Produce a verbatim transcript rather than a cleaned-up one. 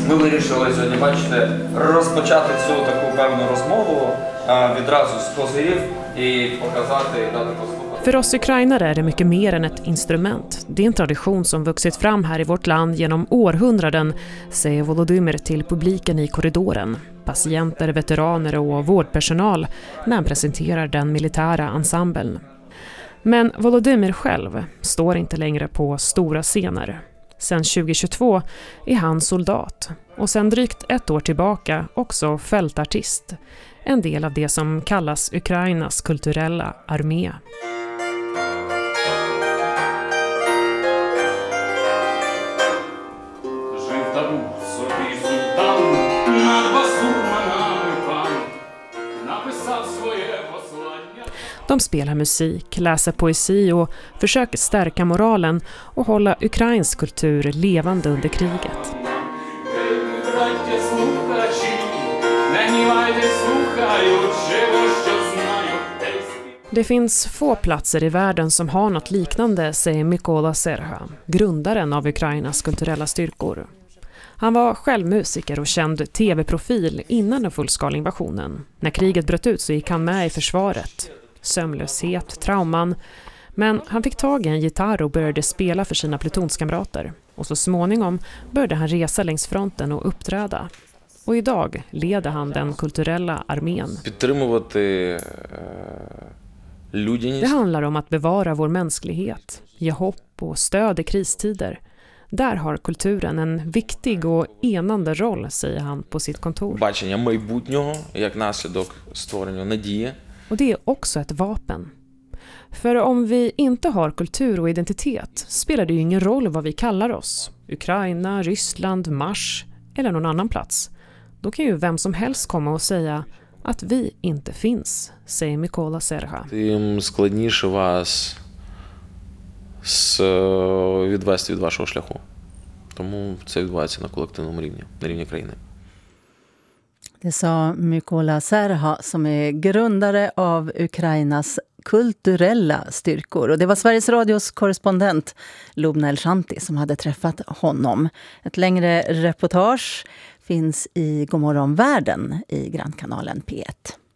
Ми вирішили сьогодні, бачите, розпочати цю таку певну розмову відразу з козирів і показати і дати послухати. För oss ukrainare är det mycket mer än ett instrument. Det är en tradition som vuxit fram här i vårt land genom århundraden, säger Volodymyr till publiken i korridoren. Patienter, veteraner och vårdpersonal när han presenterar den militära ensemblen. Men Volodymyr själv står inte längre på stora scener. Sen tjugohundratjugotvå är han soldat och sen drygt ett år tillbaka också fältartist. En del av det som kallas Ukrainas kulturella armé. De spelar musik, läser poesi och försöker stärka moralen och hålla ukrainsk kultur levande under kriget. Det finns få platser i världen som har något liknande, säger Mykola Serha, grundaren av Ukrainas kulturella styrkor. Han var själv musiker och känd tv-profil innan den fullskaliga invasionen. När kriget bröt ut så gick han med i försvaret. Sömnlöshet, trauman. Men han fick tag i en gitarr och började spela för sina plutonskamrater. Och så småningom började han resa längs fronten och uppträda. Och idag leder han den kulturella armén. Det handlar om att bevara vår mänsklighet, ge hopp och stöd i kristider. Där har kulturen en viktig och enande roll, säger han på sitt kontor. Och det är också ett vapen. För om vi inte har kultur och identitet spelar det ju ingen roll vad vi kallar oss. Ukraina, Ryssland, Mars eller någon annan plats. Då kan ju vem som helst komma och säga att vi inte finns, säger Mykola Serha. Тим складніше вас відвести від вашого шляху. Тому це відбувається на колективному рівні, на рівні країни. Det sa Mykola Serha som är grundare av Ukrainas kulturella styrkor. Och det var Sveriges Radios korrespondent Lubna Elshanti som hade träffat honom. Ett längre reportage finns i Godmorgon Världen i grannkanalen P ett.